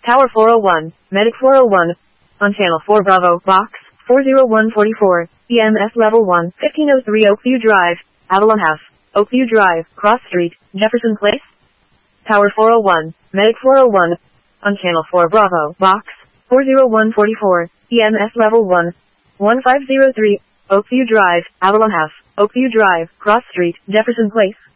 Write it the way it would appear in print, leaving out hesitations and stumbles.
Tower 401, Medic 401. On Channel 4 Bravo, Box 40144, EMS Level 1, 1503 Oakview Drive, Avalon House, Oakview Drive, Cross Street, Jefferson Place. Tower 401, Medic 401. On Channel 4 Bravo, Box 40144, EMS Level 1, 1503, Oakview Drive, Avalon House, Oakview Drive, Cross Street, Jefferson Place.